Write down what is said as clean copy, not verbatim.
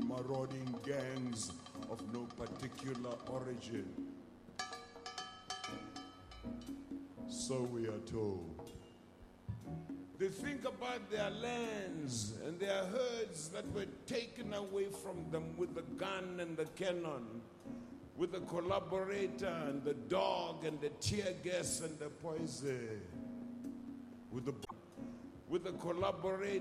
marauding gangs of no particular origin. So we are told. They think about their lands and their herds that were taken away from them with the gun and the cannon, with the collaborator and the dog and the tear gas and the poison, with the collaborator